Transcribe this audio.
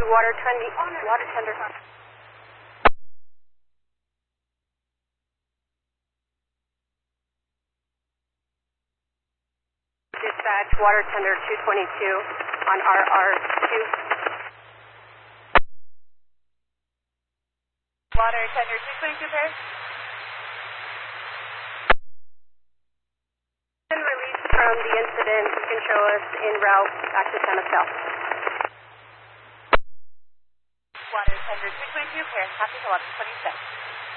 water tender. Dispatch, water tender 222 on RR2. Water tender 222, Paris. Released from the incident, you can show us en route back to San Mateo. Water tender 222, Paris, copy to 1126.